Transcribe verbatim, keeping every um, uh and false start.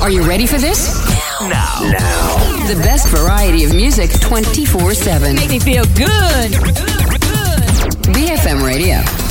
Are you ready for this? Now. Now. The best variety of music twenty-four seven. Make me feel good. Good, good. B F M Radio.